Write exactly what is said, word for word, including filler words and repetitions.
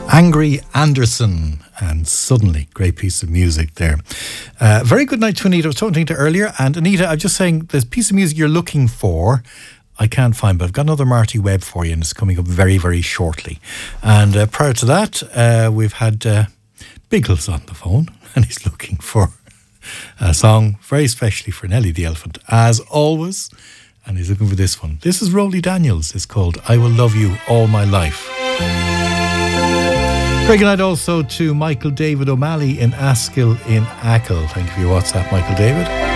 Angry Anderson and Suddenly, great piece of music there. Uh, very good night to Anita. I was talking to earlier, and Anita, I'm just saying the piece of music you're looking for I can't find, but I've got another Marty Webb for you, and it's coming up very, very shortly. And uh, prior to that, uh, we've had uh, Biggles on the phone, and he's looking for a song very specially for Nelly the Elephant, as always, and he's looking for this one. This is Rolly Daniels. It's called I Will Love You All My Life. Very good night also to Michael David O'Malley in Askill in Achill. Thank you for your WhatsApp, Michael David.